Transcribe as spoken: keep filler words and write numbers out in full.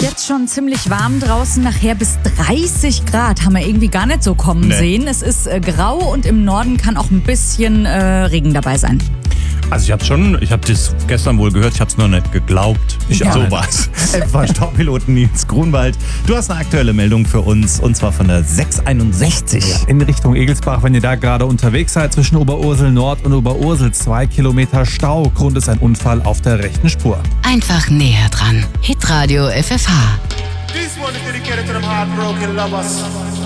jetzt schon ziemlich warm draußen, nachher bis dreißig Grad haben wir irgendwie gar nicht so kommen Nee. sehen. Es ist äh, grau und im Norden kann auch ein bisschen äh, Regen dabei sein. Also ich habe schon, ich habe das gestern wohl gehört, ich habe es noch nicht geglaubt. Ich auch so nicht. was. F Staupiloten Nils Grunwald. Du hast eine aktuelle Meldung für uns und zwar von der sechs einundsechzig. In Richtung Egelsbach, wenn ihr da gerade unterwegs seid, zwischen Oberursel Nord und Oberursel zwei Kilometer Stau. Grund ist ein Unfall auf der rechten Spur. Einfach näher dran. Hitradio F F H. This one is dedicated to them heartbroken lovers.